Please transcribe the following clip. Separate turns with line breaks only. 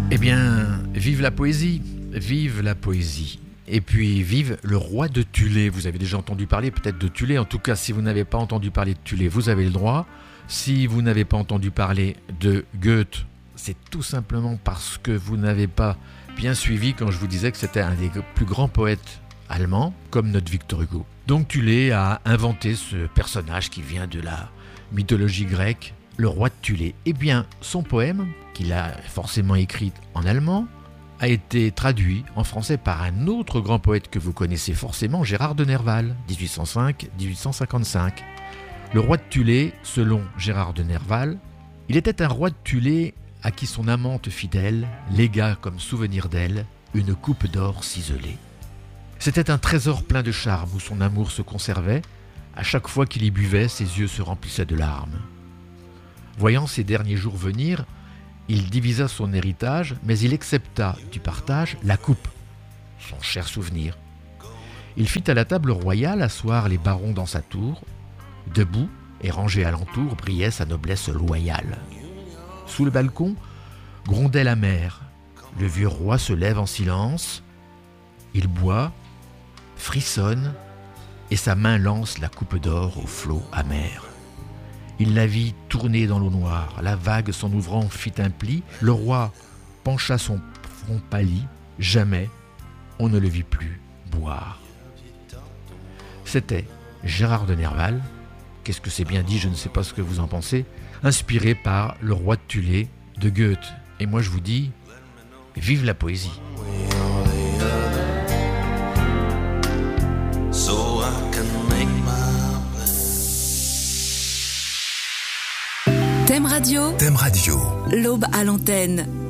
Eh bien, vive la poésie, vive la poésie. Et puis vive le roi de Thulé. Vous avez déjà entendu parler peut-être de Thulé. En tout cas, si vous n'avez pas entendu parler de Thulé, vous avez le droit. Si vous n'avez pas entendu parler de Goethe, c'est tout simplement parce que vous n'avez pas bien suivi quand je vous disais que c'était un des plus grands poètes allemands, comme notre Victor Hugo. Donc Thulé a inventé ce personnage qui vient de la mythologie grecque, le roi de Thulé. Eh bien, son poème, qu'il a forcément écrit en allemand, a été traduit en français par un autre grand poète que vous connaissez forcément, Gérard de Nerval, 1805-1855. Le roi de Thulé, selon Gérard de Nerval, il était un roi de Thulé à qui son amante fidèle légua comme souvenir d'elle une coupe d'or ciselée. C'était un trésor plein de charme où son amour se conservait. À chaque fois qu'il y buvait, ses yeux se remplissaient de larmes. Voyant ses derniers jours venir, il divisa son héritage, mais il accepta du partage la coupe, son cher souvenir. Il fit à la table royale asseoir les barons dans sa tour. Debout et rangé alentour brillait sa noblesse loyale. Sous le balcon grondait la mer. Le vieux roi se lève en silence. Il boit, frissonne, et sa main lance la coupe d'or au flot amer. Il la vit tourner dans l'eau noire. La vague s'en ouvrant fit un pli. Le roi pencha son front pâli. Jamais on ne le vit plus boire. C'était Gérard de Nerval. Qu'est-ce que c'est bien dit, je ne sais pas ce que vous en pensez. Inspiré par le roi de Thulé de Goethe. Et moi je vous dis, vive la poésie.
Thème Radio.
Thème Radio.
L'aube à l'antenne.